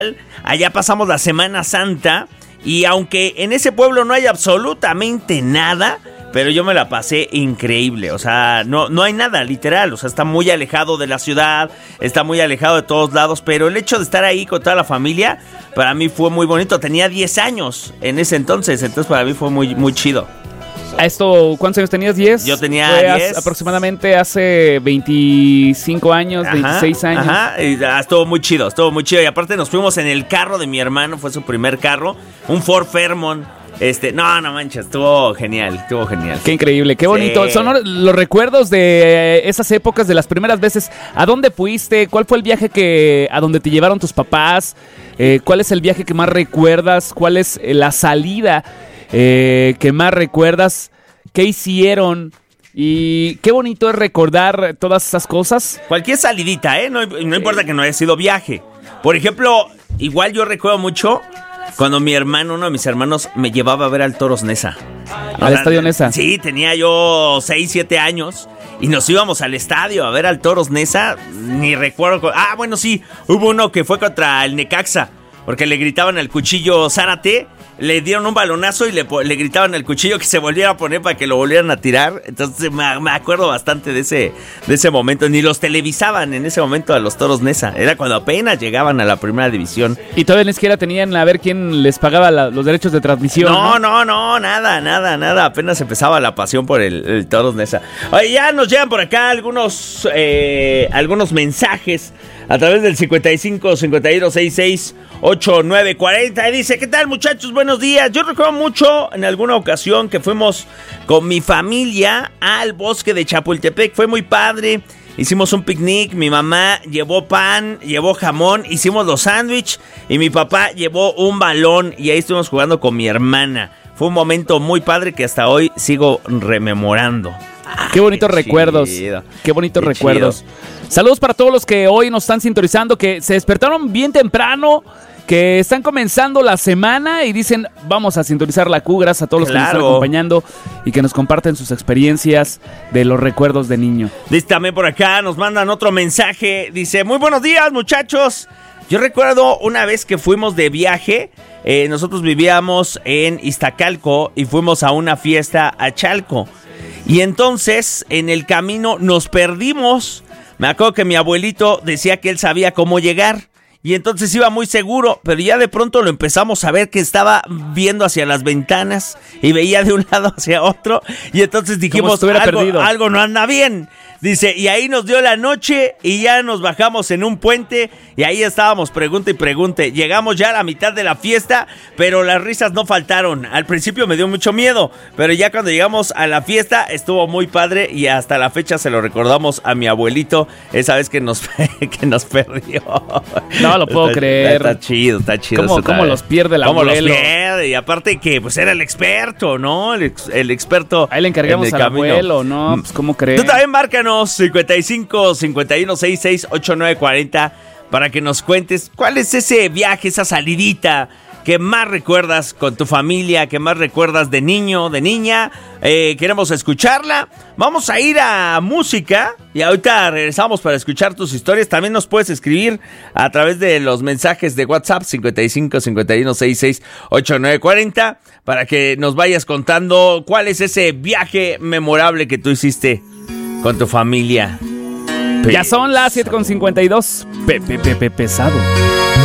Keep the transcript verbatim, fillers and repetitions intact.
Allá pasamos la Semana Santa y aunque en ese pueblo no hay absolutamente nada, pero yo me la pasé increíble. O sea, no, no hay nada, literal. O sea, está muy alejado de la ciudad, está muy alejado de todos lados, pero el hecho de estar ahí con toda la familia, para mí fue muy bonito. Tenía diez años en ese entonces, entonces para mí fue muy, muy chido. ¿A esto cuántos años tenías? ¿diez? Yo tenía Fue diez. Aproximadamente hace veinticinco años, ajá, veintiséis años. Ajá, y, ah, estuvo muy chido, estuvo muy chido. Y aparte nos fuimos en el carro de mi hermano, fue su primer carro, un Ford Fairmont. Este, no, no manches, estuvo genial, estuvo genial. Qué increíble, qué bonito. Sí. Son los recuerdos de esas épocas, de las primeras veces. ¿A dónde fuiste? ¿Cuál fue el viaje que a donde te llevaron tus papás? Eh, ¿Cuál es el viaje que más recuerdas? ¿Cuál es la salida eh, que más recuerdas? ¿Qué hicieron? Y qué bonito es recordar todas esas cosas. Cualquier salidita, ¿eh? No, no importa que no haya sido viaje. Por ejemplo, igual yo recuerdo mucho cuando mi hermano, uno de mis hermanos, me llevaba a ver al Toros Neza. ¿Al estadio Neza? Sí, tenía yo seis, siete años y nos íbamos al estadio a ver al Toros Neza. Ni recuerdo. Ah, bueno, sí, hubo uno que fue contra el Necaxa, porque le gritaban al Cuchillo Zárate. Le dieron un balonazo y le, le gritaban al Cuchillo que se volviera a poner para que lo volvieran a tirar. Entonces me, me acuerdo bastante de ese, de ese momento. Ni los televisaban en ese momento a los Toros Neza. Era cuando apenas llegaban a la primera división. Y todavía ni siquiera tenían a ver quién les pagaba la, los derechos de transmisión. No, no, no, no, nada, nada, nada. Apenas empezaba la pasión por el, el Toros Neza. Oye, ya nos llegan por acá algunos, eh, algunos mensajes a través del cincuenta y cinco, cincuenta y uno, sesenta y seis, ochenta y nueve, cuarenta. Y dice, ¿qué tal, muchachos? Buenos días. Yo recuerdo mucho en alguna ocasión que fuimos con mi familia al bosque de Chapultepec. Fue muy padre. Hicimos un picnic. Mi mamá llevó pan, llevó jamón. Hicimos los sándwiches. Y mi papá llevó un balón. Y ahí estuvimos jugando con mi hermana. Fue un momento muy padre que hasta hoy sigo rememorando. Ay, qué bonitos qué recuerdos. Chido. Qué bonitos qué recuerdos. Chido. Saludos para todos los que hoy nos están sintonizando, que se despertaron bien temprano, que están comenzando la semana y dicen, vamos a sintonizar la Q. Gracias a todos claro. los que nos están acompañando y que nos comparten sus experiencias de los recuerdos de niño. Dice también por acá, nos mandan otro mensaje. Dice, muy buenos días, muchachos. Yo recuerdo una vez que fuimos de viaje, eh, nosotros vivíamos en Iztacalco y fuimos a una fiesta a Chalco. Y entonces, en el camino nos perdimos. Me acuerdo que mi abuelito decía que él sabía cómo llegar. Y entonces iba muy seguro, pero ya de pronto lo empezamos a ver que estaba viendo hacia las ventanas y veía de un lado hacia otro. Y entonces dijimos, algo, algo no anda bien. Dice, y ahí nos dio la noche y ya nos bajamos en un puente y ahí estábamos pregunta y pregunte. Llegamos ya a la mitad de la fiesta, pero las risas no faltaron. Al principio me dio mucho miedo, pero ya cuando llegamos a la fiesta estuvo muy padre y hasta la fecha se lo recordamos a mi abuelito esa vez que nos, que nos perdió. No lo puedo está, creer. Está, está chido, está chido. ¿Cómo, cómo los pierde el abuelo? ¿Cómo los pierde? Y aparte que pues era el experto, ¿no? El, ex, el experto. Ahí le encargamos al camino. Abuelo, ¿no? Pues ¿cómo crees? Tú también márcanos cincuenta y cinco, cincuenta y uno, sesenta y seis, ochenta y nueve, cuarenta para que nos cuentes cuál es ese viaje, esa salidita que más recuerdas con tu familia, que más recuerdas de niño, de niña. Eh, queremos escucharla. Vamos a ir a música y ahorita regresamos para escuchar tus historias. También nos puedes escribir a través de los mensajes de WhatsApp cincuenta y cinco, cincuenta y uno, sesenta y seis, ochenta y nueve, cuarenta para que nos vayas contando cuál es ese viaje memorable que tú hiciste con tu familia. Ya son las siete con cincuenta y dos. Pepe, pepe, pesado.